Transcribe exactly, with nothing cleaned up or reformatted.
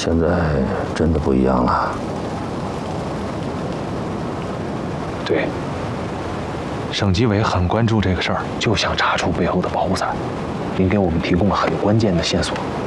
现在真的不一样了。 对，省纪委很关注这个事儿，就想查出背后的保护伞。您给我们提供了很关键的线索。